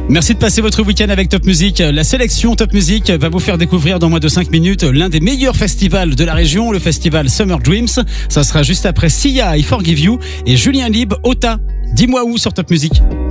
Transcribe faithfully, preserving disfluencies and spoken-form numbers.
Merci de passer votre week-end avec Top Music. La sélection Top Music va vous faire découvrir dans moins de cinq minutes l'un des meilleurs festivals de la région, le festival Summer Dreams. Ça sera juste après Sia, I Forgive You et Julien Lieb, Ota. Dis-moi où sur Top Music.